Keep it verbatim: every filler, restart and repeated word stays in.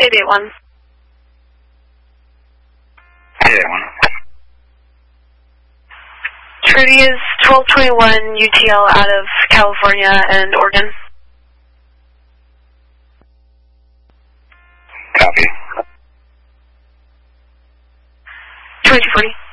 eight eight one. eight eight one. Trudy is twelve twenty-one U T L out of California and Oregon. Copy. twenty-two forty.